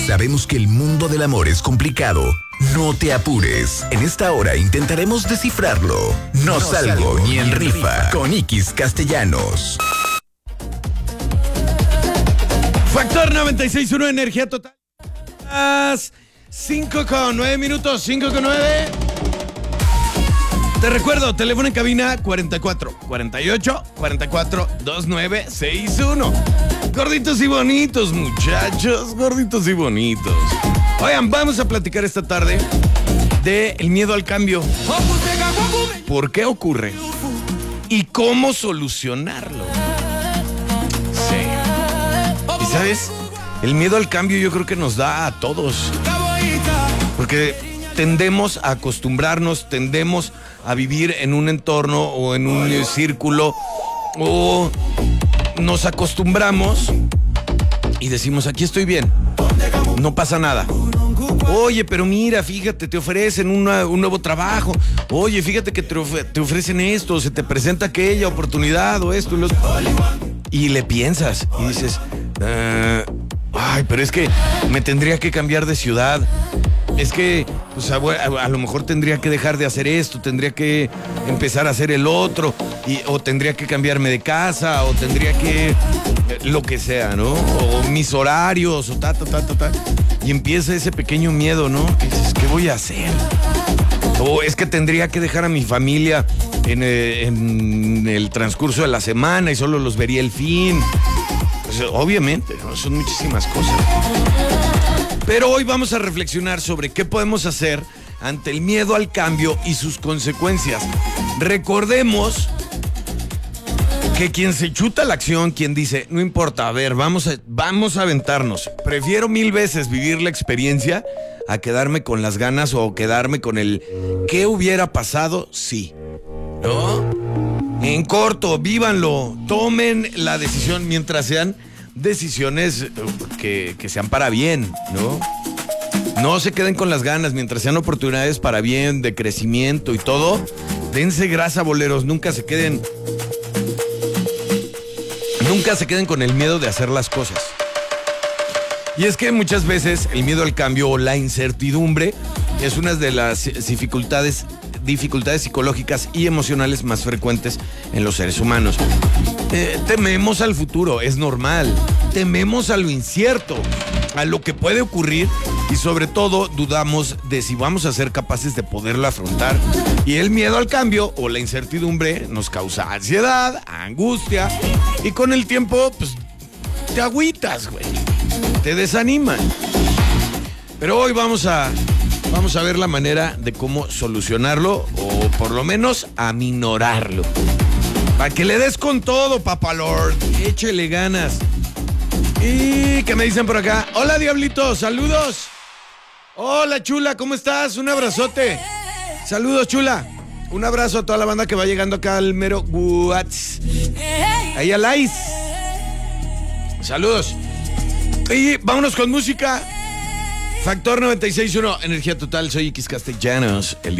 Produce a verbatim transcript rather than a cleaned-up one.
Sabemos que el mundo del amor es complicado. No te apures. En esta hora intentaremos descifrarlo. No, no salgo, salgo ni en rifa con Iquis Castellanos. Factor noventa y seis punto uno, energía total. cinco con nueve minutos, cinco con nueve. Te recuerdo, teléfono en cabina cuarenta y cuatro, cuarenta y ocho, cuarenta y cuatro, veintinueve, sesenta y uno. Gorditos y bonitos, muchachos, gorditos y bonitos. Oigan, vamos a platicar esta tarde de el miedo al cambio. ¿Por qué ocurre? ¿Y cómo solucionarlo? Sí. ¿Y sabes? El miedo al cambio yo creo que nos da a todos. Porque tendemos a acostumbrarnos, tendemos a vivir en un entorno o en un círculo, o nos acostumbramos y decimos, aquí estoy bien, no pasa nada. Oye, pero mira, fíjate, te ofrecen una, un nuevo trabajo. Oye, fíjate que te, of- te ofrecen esto, se te presenta aquella oportunidad o esto y lo... Y le piensas y dices, uh, ay, pero es que me tendría que cambiar de ciudad. Es que, pues, a, a, a lo mejor tendría que dejar de hacer esto, tendría que empezar a hacer el otro, y, o tendría que cambiarme de casa, o tendría que, eh, lo que sea, ¿no? O mis horarios, o ta, ta, ta, ta, ta. Y empieza ese pequeño miedo, ¿no? Que dices, ¿qué voy a hacer? O es que tendría que dejar a mi familia en, eh, en el transcurso de la semana y solo los vería el fin. Pues, obviamente, ¿no? Son muchísimas cosas. Pero hoy vamos a reflexionar sobre qué podemos hacer ante el miedo al cambio y sus consecuencias. Recordemos que quien se chuta la acción, quien dice, no importa, a ver, vamos a, vamos a aventarnos. Prefiero mil veces vivir la experiencia a quedarme con las ganas o quedarme con el ¿qué hubiera pasado? Sí. ¿No? En corto, vívanlo, tomen la decisión mientras sean decisiones que, que sean para bien, ¿no? No se queden con las ganas, mientras sean oportunidades para bien, de crecimiento y todo. Dense grasa, boleros, nunca se queden... Nunca se queden con el miedo de hacer las cosas. Y es que muchas veces el miedo al cambio o la incertidumbre es una de las dificultades, dificultades psicológicas y emocionales más frecuentes en los seres humanos. Eh, tememos al futuro, es normal. Tememos a lo incierto, a lo que puede ocurrir, y sobre todo dudamos de si vamos a ser capaces de poderlo afrontar. Y el miedo al cambio o la incertidumbre nos causa ansiedad, angustia, y con el tiempo, pues, te agüitas, güey. Te desaniman. Pero hoy vamos a, vamos a ver la manera de cómo solucionarlo, o por lo menos aminorarlo. Para que le des con todo, papalord. Échele ganas. ¿Y qué me dicen por acá? Hola, Diablito, saludos. Hola, chula, ¿cómo estás? Un abrazote. Saludos, chula. Un abrazo a toda la banda que va llegando acá al mero Guats. Ahí a Lais. Saludos. Y vámonos con música. Factor noventa y seis punto uno, energía total. Soy Iquis Castellanos. El día